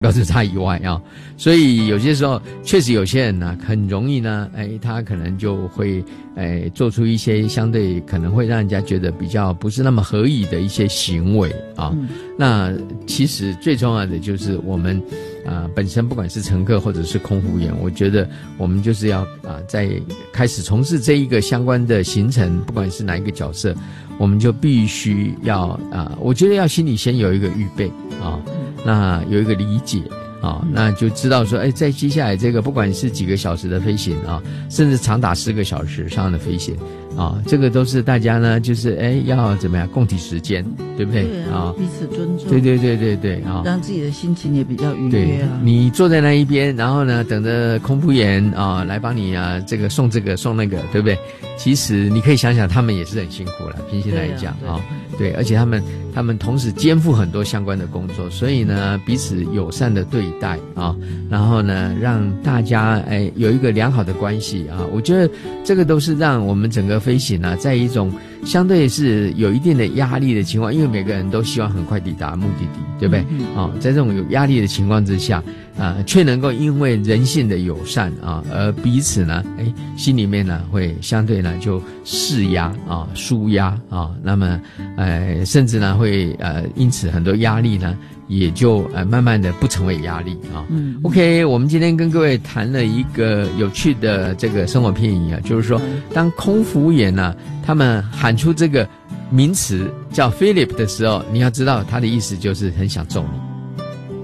标准差以外啊。所以有些时候确实有些人呢很容易呢，他可能就会做出一些相对可能会让人家觉得比较不是那么合意的一些行为啊。那其实最重要的就是我们本身不管是乘客或者是空服员，我觉得我们就是要在开始从事这一个相关的行程，不管是哪一个角色，我们就必须要我觉得要心里先有一个预备啊，那有一个理解啊，那就知道说，在接下来这个不管是几个小时的飞行啊，甚至长达10个小时上的飞行啊，这个都是大家呢，就是要怎么样共体时间，对不对？ 对啊，彼此尊重。 对啊， 让自己的心情也比较愉悦啊。 你坐在那一边，然后呢，等着空服员来帮你这个送这个送那个，对不对？其实你可以想想，他们也是很辛苦了，平心来讲对，而且他们同时肩负很多相关的工作，所以呢，彼此友善的对待然后呢，让大家有一个良好的关系我觉得这个都是让我们整个飞行在一种相对是有一定的压力的情况，因为每个人都希望很快抵达目的地，对不对？在这种有压力的情况之下却能够因为人性的友善而彼此呢心里面呢会相对呢就释压舒压那么甚至呢会因此很多压力呢也就慢慢的不成为压力OK， 我们今天跟各位谈了一个有趣的这个生活片语就是说当空服员他们喊出这个名词叫 Philip 的时候，你要知道他的意思就是很想揍你。